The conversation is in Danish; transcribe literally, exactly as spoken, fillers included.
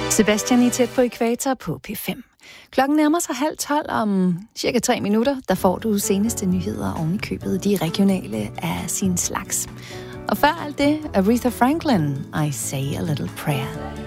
Sebastian i Tæt på Ækvator på P fem. Klokken nærmer sig halv tolv. Om cirka tre minutter, der får du seneste nyheder oven i købet, de regionale af sin slags. Og før alt det, Aretha Franklin, I Say a Little Prayer.